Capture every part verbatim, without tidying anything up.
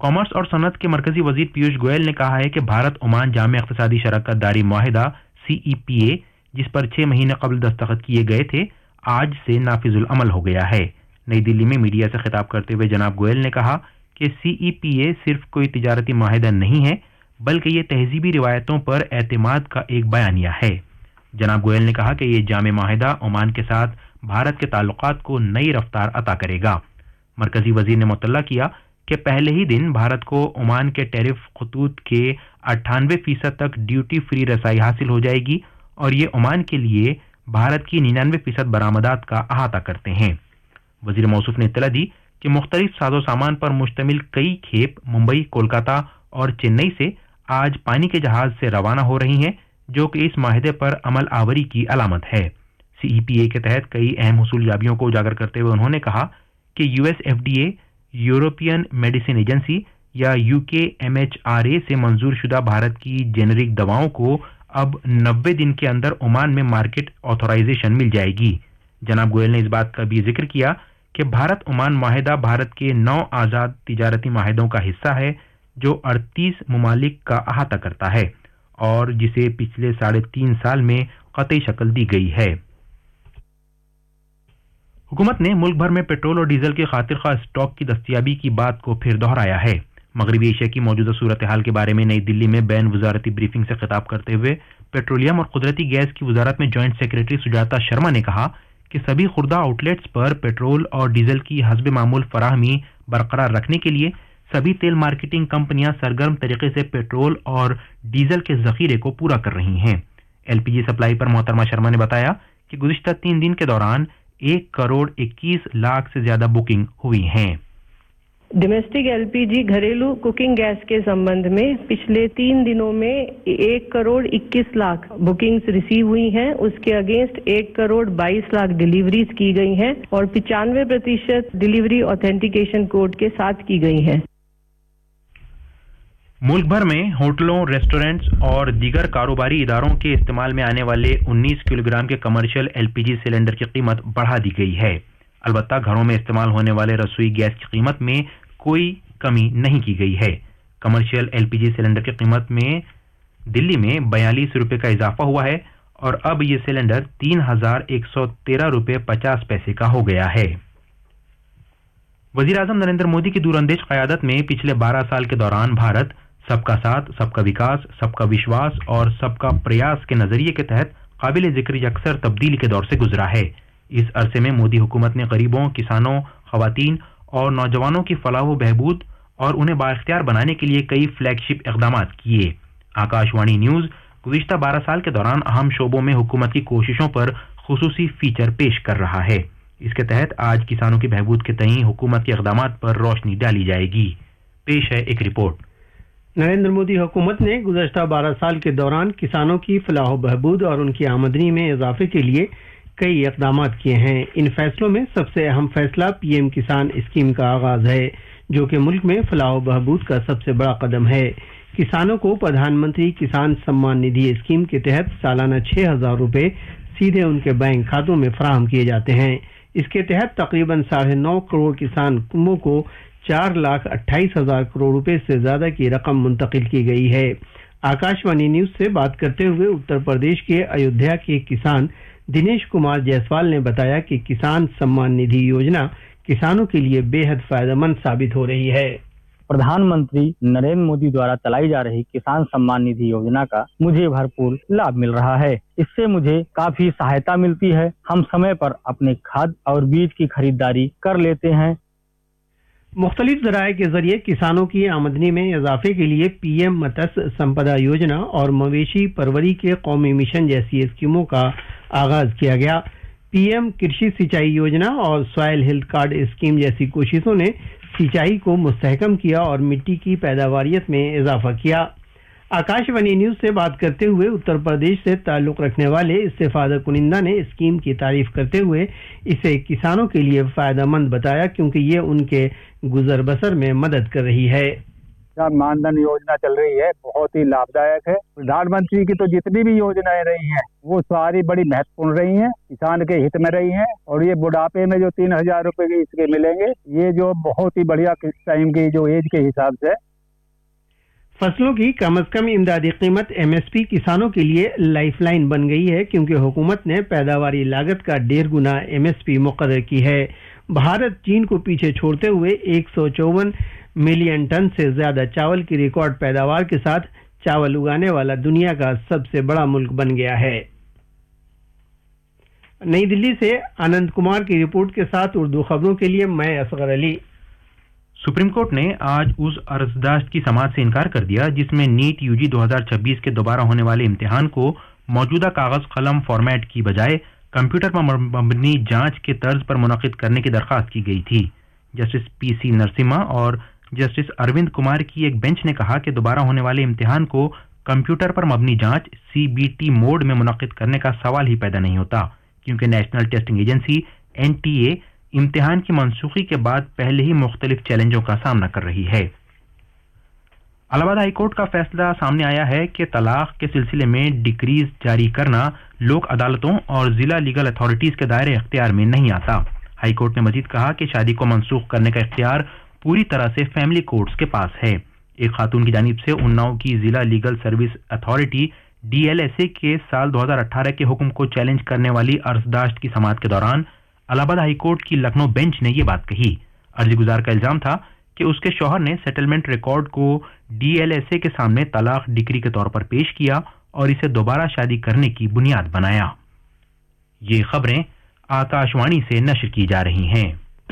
Commerce اور صنعت کے مرکزی وزیر پیوش گوئل نے کہا ہے کہ بھارت عمان جامع اقتصادی شراکت داری معاہدہ سی ای پی اے جس پر چھ مہینے قبل دستخط کیے گئے تھے آج سے نافذ العمل ہو گیا ہے. نئی دلی میں میڈیا سے خطاب کرتے ہوئے جناب گوئل نے کہا کہ سی ای پی اے صرف کوئی تجارتی معاہدہ نہیں ہے بلکہ یہ تہذیبی روایتوں پر اعتماد کا ایک بیانیہ ہے. جناب گوئل نے کہا کہ یہ جامع معاہدہ عمان کے ساتھ بھارت کے تعلقات کو نئی رفتار عطا کرے گا. مرکزی وزیر نے مطلع کیا کہ پہلے ہی دن بھارت کو عمان کے ٹیرف خطوط کے اٹھانوے فیصد تک ڈیوٹی فری رسائی حاصل ہو جائے گی اور یہ عمان کے لیے بھارت کی ننانوے فیصد برآمدات کا احاطہ کرتے ہیں. وزیر موصوف نے اطلاع دی کہ مختلف ساز و سامان پر مشتمل کئی کھیپ ممبئی، کولکاتہ اور چنئی سے آج پانی کے جہاز سے روانہ ہو رہی ہیں جو کہ اس معاہدے پر عمل آوری کی علامت ہے. سی ای پی اے کے تحت کئی اہم حصول یابیوں کو اجاگر کرتے ہوئے انہوں نے کہا کہ U S F D A, European medicine agency یا یو کے ایم ایچ آر اے سے منظور شدہ بھارت کی جینرک دواؤں کو اب نوے دن کے اندر عمان میں مارکیٹ آتھورائزیشن مل جائے گی. جناب گوئل نے اس بات کا بھی ذکر کیا کہ بھارت عمان معاہدہ بھارت کے نو آزاد تجارتی معاہدوں کا حصہ ہے جو اڑتیس ممالک کا احاطہ کرتا ہے اور جسے پچھلے ساڑھے تین سال میں قطعی شکل دی گئی ہے. حکومت نے ملک بھر میں پیٹرول اور ڈیزل کے خاطر خواہ اسٹاک کی دستیابی کی بات کو پھر دہرایا ہے. مغربی ایشیا کی موجودہ صورتحال کے بارے میں نئی دلی میں بین وزارتی بریفنگ سے خطاب کرتے ہوئے پیٹرولیم اور قدرتی گیس کی وزارت میں جوائنٹ سیکرٹری سجاتا شرما نے کہا کہ سبھی خوردہ آؤٹ لیٹس پر پیٹرول اور ڈیزل کی حسب معمول فراہمی برقرار رکھنے کے لیے سبھی تیل مارکیٹنگ کمپنیاں سرگرم طریقے سے پیٹرول اور ڈیزل کے ذخیرے کو پورا کر رہی ہیں. ایل پی جی سپلائی پر محترمہ شرما نے بتایا کہ گزشتہ تین دن کے دوران ایک کروڑ اکیس لاکھ سے زیادہ بکنگ ہوئی ہیں. ڈومیسٹک ایل پی جی گھریلو کوکنگ گیس کے سمبند میں پچھلے تین دنوں میں ایک کروڑ اکیس لاکھ بکنگز ریسیو ہوئی ہیں. اس کے اگینسٹ ایک کروڑ بائیس لاکھ ڈیلیوریز کی گئی ہیں اور پچانوے پرتیشت ڈیلیوری آتھینٹیکیشن کوڈ کے ساتھ کی گئی ہیں. ملک بھر میں ہوٹلوں، ریسٹورنٹس اور دیگر کاروباری اداروں کے استعمال میں آنے والے انیس کلو گرام کے commercial L P G cylinder کی قیمت بڑھا دی گئی ہے. البتہ گھروں میں استعمال ہونے والے رسوئی گیس کی قیمت میں کوئی کمی نہیں کی گئی ہے. Commercial L P G cylinder کی قیمت میں دلی میں بیالیس روپے کا اضافہ ہوا ہے اور اب یہ سلنڈر تین ہزار ایک سو تیرہ روپے پچاس پیسے کا ہو گیا ہے. وزیر اعظم نریندر مودی کی دور اندیش قیادت میں پچھلے بارہ سال کے دوران بھارت سب کا ساتھ، سب کا وکاس، سب کا وشواس اور سب کا پریاس کے نظریے کے تحت قابل ذکر یکسر تبدیلی کے دور سے گزرا ہے. اس عرصے میں مودی حکومت نے غریبوں، کسانوں، خواتین اور نوجوانوں کی فلاح و بہبود اور انہیں بااختیار بنانے کے لیے کئی فلیگ شپ اقدامات کیے. آکاش وانی نیوز گزشتہ بارہ سال کے دوران اہم شعبوں میں حکومت کی کوششوں پر خصوصی فیچر پیش کر رہا ہے. اس کے تحت آج کسانوں کی بہبود کے تئیں حکومت کے اقدامات پر روشنی ڈالی جائے گی. پیش ہے ایک رپورٹ. نریندر مودی حکومت نے گزشتہ بارہ سال کے دوران کسانوں کی فلاح و بہبود اور ان کی آمدنی میں اضافے کے لیے کئی اقدامات کیے ہیں. ان فیصلوں میں سب سے اہم فیصلہ پی ایم کسان اسکیم کا آغاز ہے جو کہ ملک میں فلاح و بہبود کا سب سے بڑا قدم ہے. کسانوں کو پردھان منتری کسان سمان ندھی اسکیم کے تحت سالانہ چھ ہزار روپے سیدھے ان کے بینک کھاتوں میں فراہم کیے جاتے ہیں. اس کے تحت تقریباً ساڑھے نو کروڑ کسان کنبوں کو چار لاکھ اٹھائیس ہزار کروڑ روپے سے زیادہ کی رقم منتقل کی گئی ہے. آکاش وانی نیوز سے بات کرتے ہوئے اتر پردیش کے ایودھیا کے کسان دنیش کمار جیسوال نے بتایا کہ کسان سمان ندھی یوجنا کسانوں کے لیے بے حد فائدہ مند ثابت ہو رہی ہے. پردھان منتری نریندر مودی دوارا چلائی جا رہی کسان سمان ندھی یوجنا کا مجھے بھرپور لابھ مل رہا ہے. اس سے مجھے کافی سہایتا ملتی ہے. ہم سمے پر اپنے کھاد اور بیج کی خریداری کر لیتے ہیں. مختلف ذرائع کے ذریعے کسانوں کی آمدنی میں اضافے کے لیے پی ایم متس سمپدا یوجنا اور مویشی پروری کے قومی مشن جیسی اسکیموں کا آغاز کیا گیا. پی ایم کرشی سینچائی یوجنا اور سوائل ہیلتھ کارڈ اسکیم جیسی کوششوں نے سینچائی کو مستحکم کیا اور مٹی کی پیداواریت میں اضافہ کیا. آکاش وانی نیوز سے بات کرتے ہوئے اتر پردیش سے تعلق رکھنے والے استفادہ کنندہ نے اسکیم کی تعریف کرتے ہوئے اسے کسانوں کے لیے فائدہ مند بتایا کیونکہ یہ ان کے گزر بسر میں مدد کر رہی ہے. किसान मानधन योजना चल रही है, बहुत ही लाभदायक है। प्रधानमंत्री की तो जितनी भी योजनाएं रही हैं वो सारी बड़ी महत्वपूर्ण रही हैं, किसान के हित में रही हैं। और ये बुढ़ापे में जो तीन हजार रुपए के इसके मिलेंगे, ये जो बहुत ही बढ़िया टाइम की जो एज के हिसाब से। फसलों की कम अज कम इमदादी कीमत एम एस पी किसानों के लिए लाइफलाइन बन गई है, क्योंकि हुकूमत ने पैदावारी लागत का डेढ़ गुना एम एस पी मुकर्रर की है। भारत चीन को पीछे छोड़ते हुए एक सौ चौवन मिलियन टन से ज्यादा चावल की रिकॉर्ड पैदावार के साथ चावल उगाने वाला दुनिया का सबसे बड़ा मुल्क बन गया है। नई दिल्ली से आनंद कुमार की रिपोर्ट के साथ उर्दू खबरों के लिए मैं असगर अली। सुप्रीम कोर्ट ने आज उस अर्जदाश्त की समाअत से इनकार कर दिया जिसमें नीट यूजी दो हज़ार छब्बीस के दोबारा होने वाले इम्तिहान को मौजूदा कागज कलम फॉर्मेट की बजाय कंप्यूटर पर मबनी जांच के तर्ज पर मुनक्किद करने की दरख्वास्त की गई थी। जस्टिस पी सी नरसिम्हा और जस्टिस अरविंद कुमार की एक बेंच ने कहा कि दोबारा होने वाले इम्तिहान को कंप्यूटर पर मबनी जांच सी बी टी मोड में मुनक्किद करने का सवाल ही पैदा नहीं होता, क्योंकि national testing agency N T A इम्तिहान की मनसूखी के बाद पहले ही मुख्तलिफ चैलेंजों का सामना कर रही है। इलाहाबाद हाई कोर्ट का फैसला सामने आया है कि तलाक के सिलसिले में डिक्रीज जारी करना लोक अदालतों और जिला लीगल अथॉरिटीज के दायरे इख्तियार में नहीं आता। हाई कोर्ट ने मजीद कहा कि शादी को मनसूख करने का इख्तियार पूरी तरह से फैमिली कोर्ट्स के पास है। एक खातून की जानिब से उन्नाव की जिला legal service authority D L S A के साल दो हज़ार अठारह के हुक्म को चैलेंज करने वाली अर्जदाश्त की समाअत के दौरान इलाहाबाद हाई कोर्ट की लखनऊ बेंच ने यह बात कही। अर्जी गुजार का इल्जाम था कि उसके शौहर ने सेटलमेंट रिकॉर्ड को डी एल एस ए के सामने तलाक डिक्री के तौर पर पेश किया और इसे दोबारा शादी करने की बुनियाद बनाया। ये खबरें आकाशवाणी से नशर की जा रही हैं।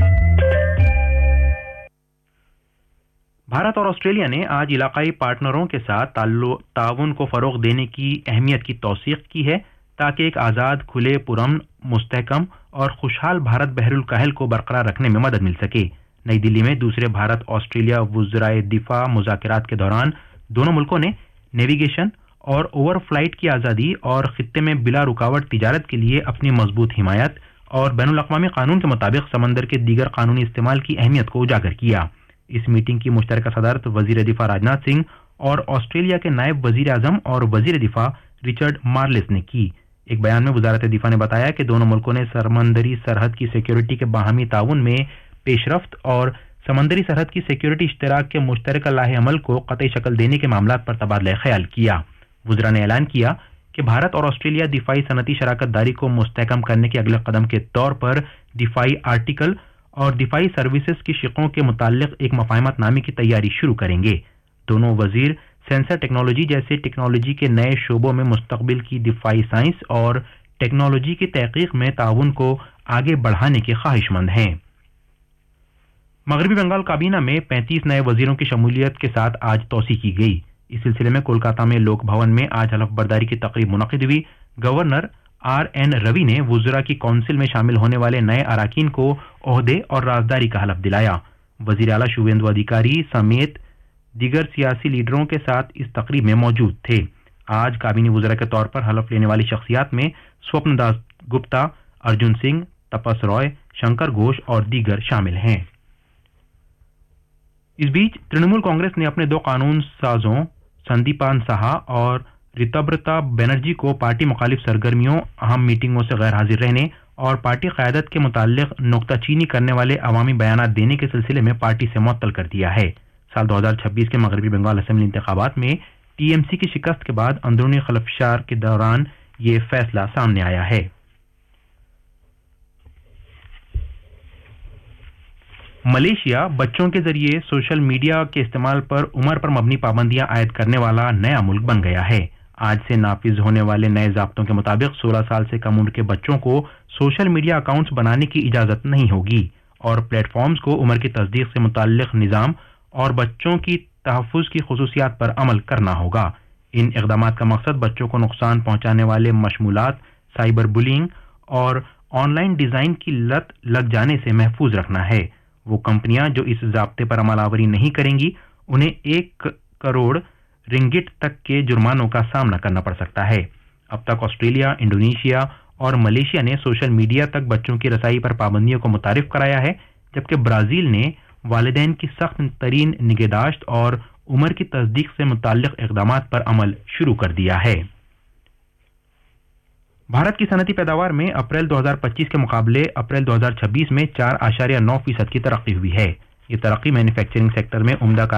भारत और ऑस्ट्रेलिया ने आज इलाकाई पार्टनरों के साथ ताउन को फरोग देने की अहमियत की तौसीक की है ताकि एक आज़ाद, खुले, पुरअमन, मुस्तहकम और खुशहाल भारत बहरुल कहल को बरकरार रखने में मदद मिल सके। नई दिल्ली में दूसरे भारत ऑस्ट्रेलिया वुज़राए दिफा मुज़ाकरात के दौरान दोनों मुल्कों ने नेविगेशन और ओवरफ्लाइट की आज़ादी और खित्ते में बिला रुकावट तिजारत के लिए अपनी मजबूत हिमायत और बैनुल अक़वामी कानून के मुताबिक समंदर के दीगर कानूनी इस्तेमाल की अहमियत को उजागर किया। इस मीटिंग की मुश्तरका सदारत वजीर दिफा राजनाथ सिंह और ऑस्ट्रेलिया के नायब वजीर आजम और वजीर दिफा रिचर्ड मार्लिस ने की। एक बयान में वजारत दिफा ने बताया कि दोनों मुल्कों ने समंदरी सरहद की सिक्योरिटी के बाहमी ताउन में पेशरफ्त और समंदरी सरहद की सिक्योरिटी इश्तराक के मुश्तरका लाहे अमल को कतई शक्ल देने के मामलात पर तबादला ख्याल किया। वज़रा ने ऐलान किया कि भारत और ऑस्ट्रेलिया दिफाई सनती शराकत दारी को मुस्तहकम करने के अगले कदम के तौर पर दिफाई आर्टिकल और दिफाई सर्विसेज की शिकों के मुताल्लिक एक मफाहमत नामे की तैयारी शुरू करेंगे। दोनों वजीर सेंसर टेक्नोलॉजी जैसे टेक्नोलॉजी के नए शोबों में मुस्तकबिल की दिफाई साइंस और टेक्नोलॉजी की तहकीक में ताउन को आगे बढ़ाने के ख्वाहिशमंद हैं। मगरबी बंगाल काबीना में पैंतीस नए वजीरों की शमूलियत के साथ आज तोसी की गई। इस सिलसिले में कोलकाता में लोक भवन में आज हलफ बर्दारी की तकरीब मुनक़िद हुई। गवर्नर आर एन रवि ने वुज़रा की काउंसिल में शामिल होने वाले नए अराकीन को ओहदे और राजदारी का हलफ दिलाया। वजीर आला शुभेंदु अधिकारी समेत दीगर सियासी लीडरों के साथ इस तकरीब में मौजूद थे। आज काबीनी वुज़रा के तौर पर हलफ लेने वाली शख्सियात में स्वप्न दास गुप्ता, अर्जुन सिंह, तपस रॉय, शंकर घोष और दीगर शामिल हैं। इस बीच तृणमूल कांग्रेस ने अपने दो कानून साजों संदीपान साहा और ऋतव्रता बनर्जी को पार्टी मुखालिफ सरगर्मियों, अहम मीटिंगों से गैर हाजिर रहने और पार्टी क़यादत के मुताल्लिक नुक्ताचीनी करने वाले अवामी बयानात देने के सिलसिले में पार्टी से मुअत्तल कर दिया है। साल दो हज़ार छब्बीस के मगरबी बंगाल असेंबली इंतखाबात में टी एम सी की शिकस्त के बाद अंदरूनी खलफशार के दौरान ये फैसला सामने आया है। मलेशिया बच्चों के जरिए सोशल मीडिया के इस्तेमाल पर उम्र पर मबनी पाबंदियां आयद करने वाला नया मुल्क बन गया है। आज से नाफिज होने वाले नए ज़ाब्तों के मुताबिक सोलह साल से कम उम्र के बच्चों को सोशल मीडिया अकाउंट्स बनाने की इजाज़त नहीं होगी और प्लेटफॉर्म्स को उम्र की तस्दीक से मुताल्लिक निज़ाम और बच्चों की तहफ़्फ़ुज़ की खुसूसियात पर अमल करना होगा। इन इक़दामात का मकसद बच्चों को नुकसान पहुंचाने वाले मशमूलात, साइबर बुलिंग और ऑनलाइन डिज़ाइन की लत लग जाने से महफूज रखना है। वो कंपनियां जो इस ज़ाब्ते पर अमलावरी नहीं करेंगी उन्हें एक करोड़ रिंगिट तक के जुर्मानों का सामना करना पड़ सकता है। अब तक ऑस्ट्रेलिया, इंडोनेशिया और मलेशिया ने सोशल मीडिया तक बच्चों की रसाई पर पाबंदियों को मुतारिफ कराया है, जबकि ब्राज़ील ने वालिदैन की सख्त तरीन निगहदाश्त और عمر کی تصدیق سے متعلق اقدامات پر عمل شروع کر دیا ہے۔ بھارت کی صنعتی پیداوار میں اپریل دو ہزار پچیس کے مقابلے اپریل دو ہزار چھبیس میں چار اشاریہ نو فیصد کی ترقی ہوئی ہے۔ یہ ترقی مینوفیکچرنگ سیکٹر میں عمدہ